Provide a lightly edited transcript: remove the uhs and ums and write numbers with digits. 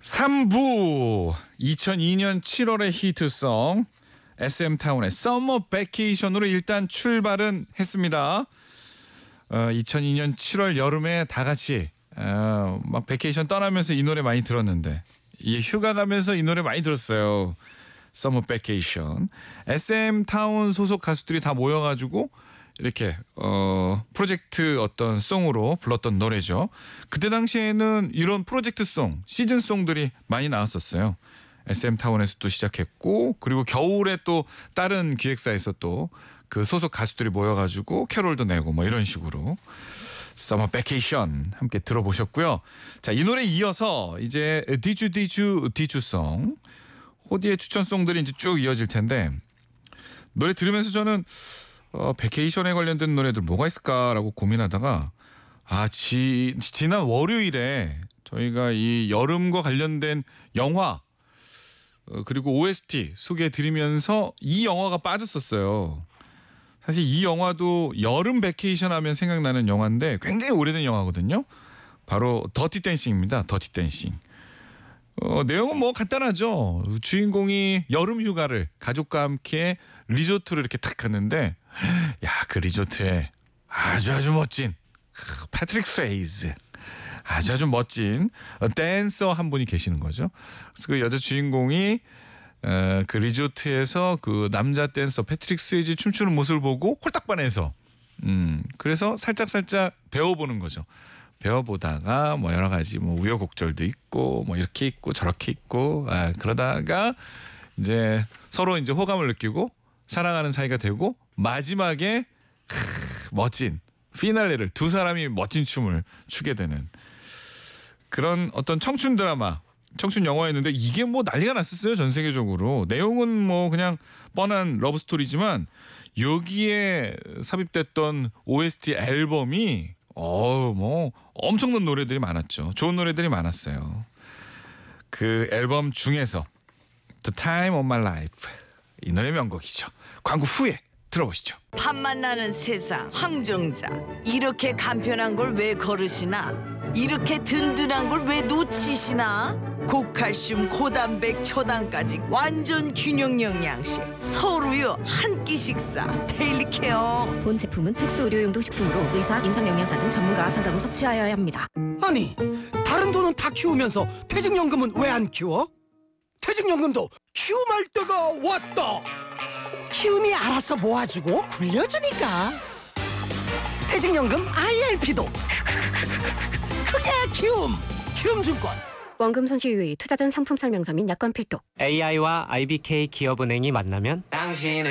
3부 2002년 7월의 히트송 SM타운의 서머 베케이션으로 일단 출발은 했습니다. 2002년 7월 여름에 다 같이 막 베케이션 떠나면서 이 노래 많이 들었는데 휴가 가면서 이 노래 많이 들었어요. 서머 베케이션. SM타운 소속 가수들이 다 모여가지고 이렇게 프로젝트 어떤 송으로 불렀던 노래죠. 그때 당시에는 이런 프로젝트 송, 시즌 송들이 많이 나왔었어요. SM타운에서 또 시작했고, 그리고 겨울에 또 다른 기획사에서 또 그 소속 가수들이 모여가지고 캐롤도 내고 뭐 이런 식으로 서머 베케이션 함께 들어보셨고요. 자, 이 노래 이어서 이제 디주송 호디의 추천송들이 이제 쭉 이어질 텐데, 노래 들으면서 저는 베케이션에 관련된 노래들 뭐가 있을까라고 고민하다가 지난 월요일에 저희가 이 여름과 관련된 영화 그리고 OST 소개해드리면서 이 영화가 빠졌었어요. 사실 이 영화도 여름 베케이션 하면 생각나는 영화인데 굉장히 오래된 영화거든요. 바로 더티 댄싱입니다. 더티 댄싱. 내용은 뭐 간단하죠. 주인공이 여름 휴가를 가족과 함께 리조트를 이렇게 탁 갔는데, 그 리조트에 아주 멋진 패트릭 스웨이즈, 아주 멋진 댄서 한 분이 계시는 거죠. 그래서 그 여자 주인공이 그 리조트에서 그 남자 댄서 패트릭 스웨이즈 춤추는 모습을 보고 홀딱 반해서 그래서 살짝 배워보는 거죠. 배워보다가 뭐 여러 가지 뭐 우여곡절도 있고 뭐 이렇게 있고 저렇게 있고 그러다가 이제 서로 이제 호감을 느끼고 사랑하는 사이가 되고 마지막에 멋진 피날레를 두 사람이 멋진 춤을 추게 되는 그런 어떤 청춘 드라마, 청춘 영화였는데 이게 뭐 난리가 났었어요. 전 세계적으로. 내용은 뭐 그냥 뻔한 러브 스토리지만 여기에 삽입됐던 OST 앨범이 뭐 엄청난 노래들이 많았죠. 좋은 노래들이 많았어요. 그 앨범 중에서 The Time of My Life, 이 노래 명곡이죠. 광고 후에 들어보시죠. 밥맛 나는 세상 황정자, 이렇게 간편한 걸 왜 거르시나, 이렇게 든든한 걸 왜 놓치시나. 고칼슘 고단백 초당까지 완전 균형 영양식 서울우유 한 끼 식사 데일리 케어. 본 제품은 특수 의료용도 식품으로 의사, 임상영양사 등 전문가와 상담 후 섭취하여야 합니다. 아니, 다른 돈은 다 키우면서 퇴직연금은 왜 안 키워? 퇴직연금도 키움할 때가 왔다. 키움이 알아서 모아주고 굴려주니까. 퇴직연금 IRP도 그게 키움증권. 원금 손실 유의, 투자 전 상품 설명서 및 약관 필독. AI와 IBK 기업은행이 만나면 당신을